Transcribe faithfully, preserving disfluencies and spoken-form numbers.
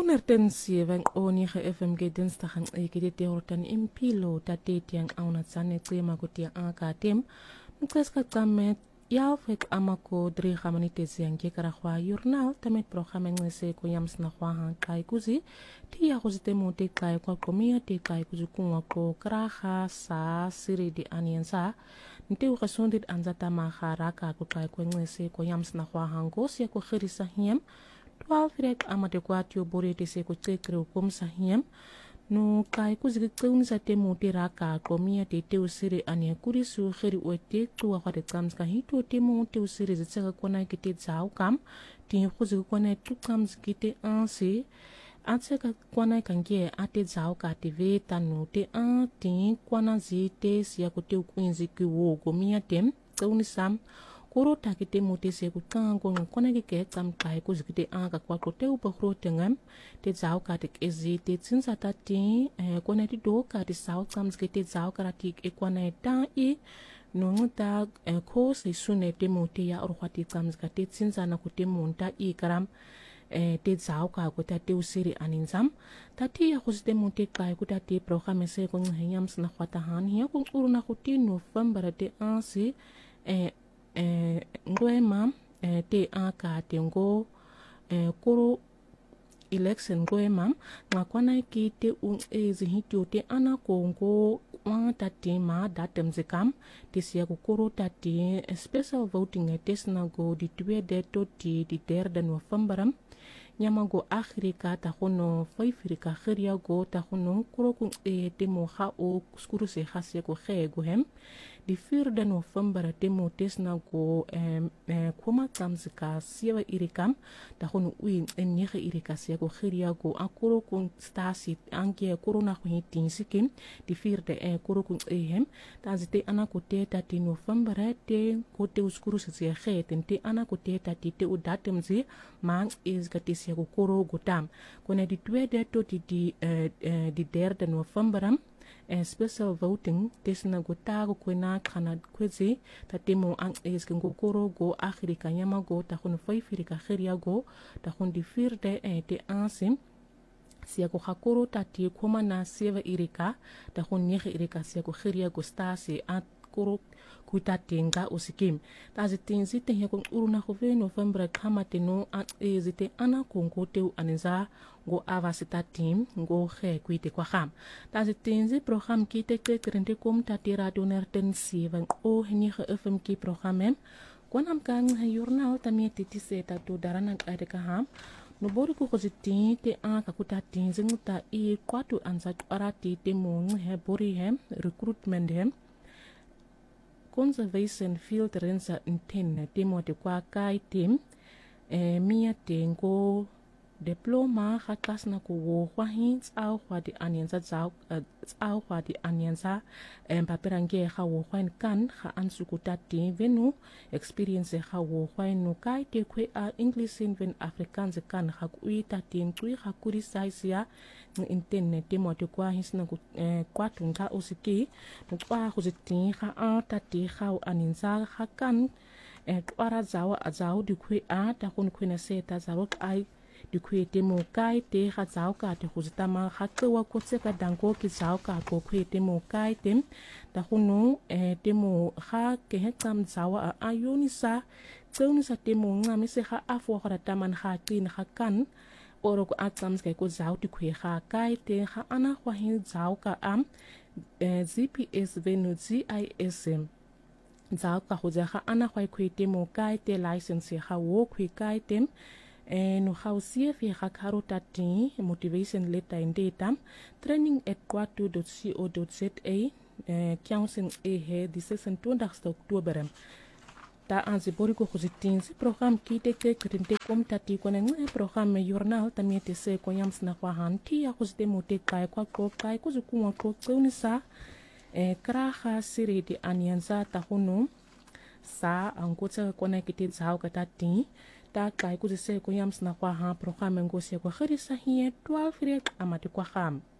honderdzeven o negen F M G dinsdag en ik dit hoortan impilo tatit yang auna tsane tsema kutia akatem mtseska tsamet yalfek amako drie gamanites yang kekarahwa journal tamet programma ngese ko yamsna khwa kai kuzi tia kuzite mote kai kwa komia te kai kuzi kunwa ko kraha sa siri di aniensa nte ukasondit anzata maharaka ko kai ko ngese ko yamsna khwa hangos ya ko khirisa hiem twaalf rek amate kwatio borete se ko tsekre ukom sahiem no kai kuzi tseuni sa te mote raka komia te te usiri ania kuri su khiri ote tuwa kwa te kams ka hito te mote usiri zitsaka kona kite zao kam ti kuzi kona tu kams kite ansi atsaka kona kange ate zao ka te ve tanu te an ti kona zi te siya ko te ukuinzi ki wo komia tem tseuni sam koro takite mote se ku kango ngona ke ke tsam kai ku zikite anga kwa kote u pakro tengam te zao ka te ezi te tsinsa ta ti kona ti do ka ti sao tsam zikite zao ka ti e kona ta i no ngta ko se sune te mote ya ro khati tsam zikate tsinsa na ku te monta i karam te zao ka ko ta te usiri aninzam ta ti ya ku zite mote kai ku ta te programme se ko nghyam sna khwata han ya ku uruna ku ti November te ansi e Eh, ngoe mam eh, te aka te ngo eh, koro election ngoe mam nga kwana ki te un ezi hitio te ana kongo wanta te ma datem zikam te siya ko koro ta te special voting e tesna go di tweede to ti di derde November nyama go Afrika ta hono faifrika khiria go ta hono koro ku e te mo ha o skuru se khase ko khe go hem di vierde November te mo tesna go em eh, koma kamzika siwa irikam ta hono ui en nege irika se ko khiria go akoro ku stasi anke corona ko hitin sikim di vierde e koro ku e hem ta zite ana ko te ta ti November te ko te skuru se se khe te ana ko te ta ti te u datum zi mang is gati se ko koro go tam kone di tweede to di di uh, uh, di derde November en special voting tesna go tago kwena kana kwezi tatemo ang is go koro go Afrika nyama go ta hono faifirika khiria go ta hon di vierde e te ansim sia ko hakoro tati koma na seva irika ta hon nege irika sia ko khiria go stasi at koro kuita tenga usikim ta zitin zite he ko uruna ko ve November kama teno at e zite ana kongo te anza go avasita team go he kuite kwa kham ta zitin zi program ki te te trente kom ta ti radio nerten seven o heni ge F M ki programem kwanam kan ha journal ta mi ti se ta to darana ade ka ham no bori ko zitin te a ka kuta tin zinguta i kwatu anza arati te mo he bori hem recruitment hem conservation field rensa interne temo te kwa kai tim e mia tengo diploma khakas na ko wo kwa hints au kwa di anienza zau au kwa di anienza em paperange kha wo kwa kan kha ansukuta ti venu experience kha wo kwa no kai te kwe a english in ven afrikaans kan kha kuita tin tui kha kuri saisia internet temo te kwa hisna ku kwa tunga usiki no kwa khuzitin kha a ta ti kha anienza kha kan e kwara zawa azau di kwe a ta kun kwena seta zawo ai di kwete mo kai te ga zao ka te khuzita ma khakwe wa kotse ka dango ki zao ka ko kwete mo kai tem ta khunu e te mo kha ke he tsam zao a ayoni sa tseuni sa te mo ngame se kha afo khara taman kha tin kha kan oro ko atsam ke ko zao di kwe kha kai te kha ana khwa hin zao ka am G P S venu G I S M zao ka khuza kha ana khwa kwete mo kai te license kha wo kwe kai tem e no hausia fi hakarota ti motivation letter in data training at kwatu dot co dot za e council e he di season twintig Oktober ta anzi bori ko khuzitin si program ki te te krinte kom tati ko ne program journal tamete se ko yams na kwa hanti ya khuzite mote kai kwa ko kai ko zuku ko kunisa e kraha siri di anianza ta hono sa angotsa ko na kite zao katati ta kai ku se ko yams na kwa ha program ngo se ko khirisa hi twelve rek amati kwa kham